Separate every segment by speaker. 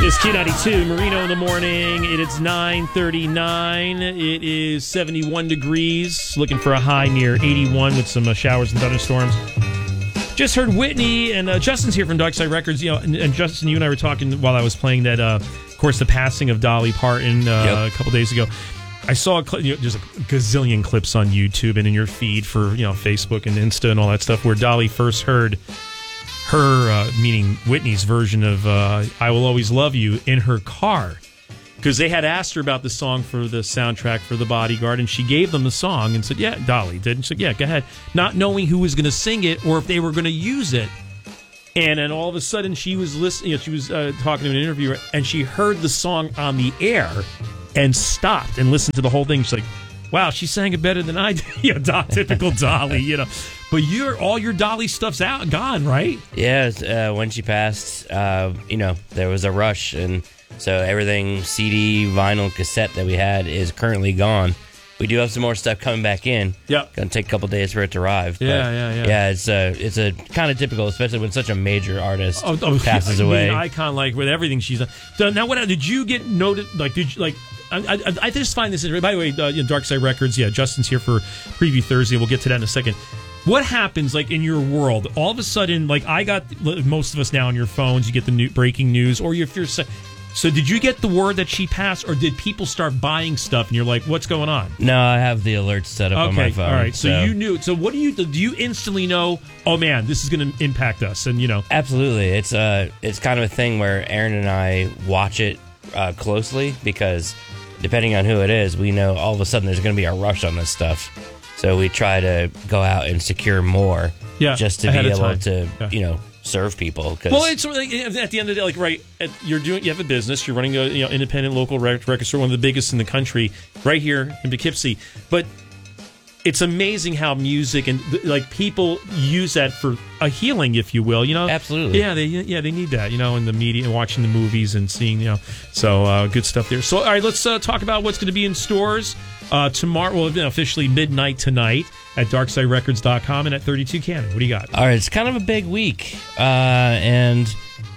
Speaker 1: It's Q92, Marino in the morning. It is 9:39. It is 71 degrees. Looking for a high near 81 with some showers and thunderstorms. Just heard Whitney, and Justin's here from Dark Side Records. You know, and Justin, you and I were talking while I was playing that, of course, the passing of Dolly Parton a couple days ago. I saw there's a gazillion clips on YouTube and in your feed for Facebook and Insta and all that stuff where Dolly first heard her, meaning Whitney's version of I Will Always Love You in her car. Because they had asked her about the song for the soundtrack for The Bodyguard, and she gave them the song and said, yeah, Dolly did. And she said, yeah, go ahead. Not knowing who was going to sing it or if they were going to use it. And then all of a sudden she was listening, she was talking to an interviewer, and she heard the song on the air and stopped and listened to the whole thing. She's like, wow, she sang it better than I did. Typical Dolly, But all your Dolly stuff's gone, right?
Speaker 2: Yeah, when she passed, there was a rush, and so everything CD, vinyl, cassette that we had is currently gone. We do have some more stuff coming back in.
Speaker 1: Yep.
Speaker 2: Gonna take a couple days for it to arrive.
Speaker 1: Yeah.
Speaker 2: It's a kind of typical, especially when such a major artist passes away.
Speaker 1: An icon, like with everything she's done. So now, what did you get noted? Like, did you like? I just find this interesting. By the way, Dark Side Records. Yeah, Justin's here for Preview Thursday. We'll get to that in a second. What happens, like, in your world? All of a sudden, like, I got most of us now on your phones. You get the breaking news, or if you're. So did you get the word that she passed, or did people start buying stuff, and you're like, what's going on?
Speaker 2: No, I have the alerts set up on my phone.
Speaker 1: All right, so you knew. So what do you instantly know, oh, man, this is going to impact us, and
Speaker 2: Absolutely. It's kind of a thing where Aaron and I watch it closely, because depending on who it is, we know all of a sudden there's going to be a rush on this stuff. So we try to go out and secure more just to be able to, serve people.
Speaker 1: Well, it's like, at the end of the day, like, right, you have a business, you're running a independent local record store, one of the biggest in the country, right here in Poughkeepsie. But it's amazing how music and people use that for a healing, if you will.
Speaker 2: Absolutely.
Speaker 1: Yeah, they need that. In the media and watching the movies and seeing. So good stuff there. So all right, let's talk about what's going to be in stores tomorrow. Well, officially midnight tonight at DarksideRecords.com and at 32 Cannon. What do you got?
Speaker 2: All right, it's kind of a big week, and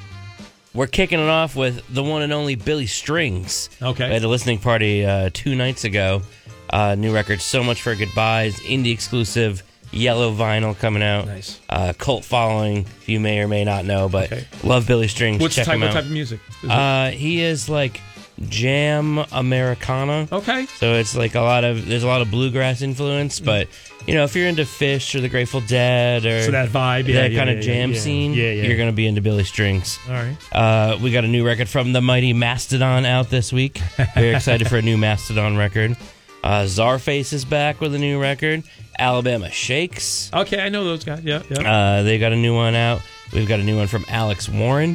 Speaker 2: we're kicking it off with the one and only Billy Strings.
Speaker 1: Okay,
Speaker 2: we had a listening party 2 nights ago. New record, So Much for Goodbyes, indie exclusive, yellow vinyl coming out.
Speaker 1: Nice.
Speaker 2: Cult following, you may or may not know, but love Billy Strings.
Speaker 1: What
Speaker 2: type
Speaker 1: of music?
Speaker 2: He is like jam Americana.
Speaker 1: Okay.
Speaker 2: So it's like there's a lot of bluegrass influence, but if you're into Fish or the Grateful Dead or
Speaker 1: so that vibe,
Speaker 2: that kind of jam scene, you're going to be into Billy Strings.
Speaker 1: All right.
Speaker 2: We got a new record from the mighty Mastodon out this week. Very excited for a new Mastodon record. Czarface is back with a new record. Alabama Shakes.
Speaker 1: Okay, I know those guys. Yeah.
Speaker 2: They got a new one out. We've got a new one from Alex Warren.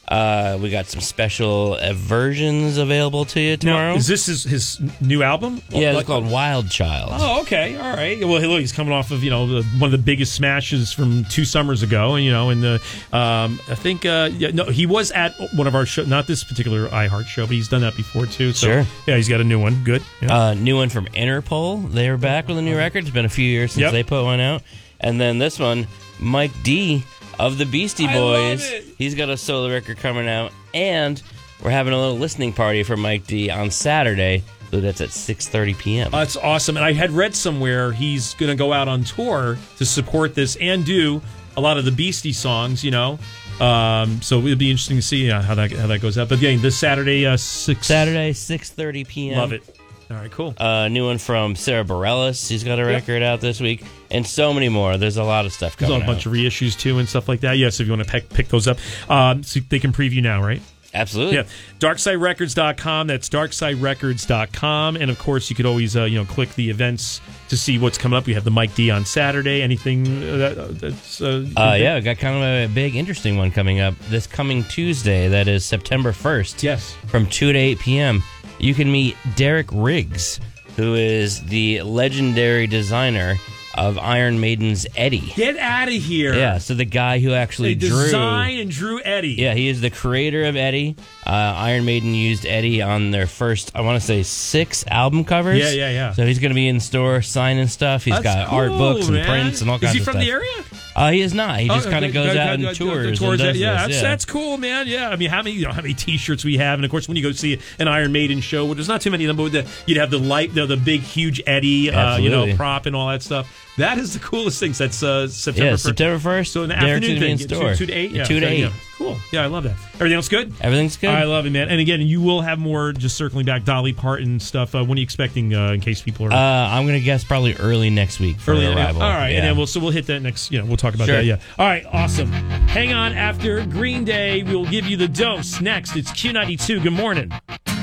Speaker 2: We got some special versions available to you tomorrow.
Speaker 1: Now, is this his new album?
Speaker 2: Yeah, it's called Wild Child.
Speaker 1: Oh, okay, all right. Well, look, he's coming off of one of the biggest smashes from 2 summers ago, and I think he was at one of our shows, not this particular iHeart show, but he's done that before too. So,
Speaker 2: sure.
Speaker 1: Yeah, he's got a new one. Good. Yeah.
Speaker 2: New one from Interpol. They were back with a new record. It's been a few years since they put one out, and then this one, Mike D of the Beastie Boys. He's got a solo record coming out, and we're having a little listening party for Mike D on Saturday. So that's at 6:30 p.m.
Speaker 1: That's awesome. And I had read somewhere he's going to go out on tour to support this and do a lot of the Beastie songs, So it'll be interesting to see how that goes out. But again, this Saturday,
Speaker 2: 6:30 p.m.
Speaker 1: Love it. All right, cool.
Speaker 2: New one from Sarah Bareilles. He's got a record out this week, and so many more. There's a lot of stuff coming out.
Speaker 1: There's a bunch of reissues, too, and stuff like that. Yes, if you want to pick those up. So they can preview now, right?
Speaker 2: Absolutely.
Speaker 1: Yeah. DarksideRecords.com. That's DarksideRecords.com. And, of course, you could always, click the events to see what's coming up. We have the Mike D on Saturday. Anything that's...
Speaker 2: yeah, we got kind of a big, interesting one coming up this coming Tuesday. That is September 1st.
Speaker 1: Yes.
Speaker 2: From 2 to 8 p.m. You can meet Derek Riggs, who is the legendary designer of Iron Maiden's Eddie.
Speaker 1: Get out of here.
Speaker 2: Yeah, so the guy who actually
Speaker 1: designed and drew Eddie.
Speaker 2: Yeah, he is the creator of Eddie. Iron Maiden used Eddie on their first, I want to say, 6 album covers.
Speaker 1: Yeah.
Speaker 2: So he's going to be in store signing stuff. He's got art books and prints and all kinds of stuff.
Speaker 1: Is he from the area?
Speaker 2: He is not. He just kind of goes out and tours. And does this,
Speaker 1: that's cool, man. Yeah, I mean, how many T-shirts we have, and of course, when you go see an Iron Maiden show, well, there's not too many of them, but you'd have the big, huge Eddie, prop and all that stuff. That is the coolest thing. That's September 1st.
Speaker 2: September 1st.
Speaker 1: So in the afternoon thing,
Speaker 2: store.
Speaker 1: 2 to 8? Yeah,
Speaker 2: 2 to 8.
Speaker 1: Yeah. Cool. Yeah, I love that. Everything else good?
Speaker 2: Everything's good.
Speaker 1: I love it, man. And again, you will have more, just circling back, Dolly Parton stuff. When are you expecting, in case people are...
Speaker 2: I'm going to guess probably early next week for arrival.
Speaker 1: All right,
Speaker 2: yeah.
Speaker 1: and then we'll hit that next, we'll talk about that, yeah. All right, awesome. Hang on, after Green Day, we'll give you the dose. Next, it's Q92. Good morning.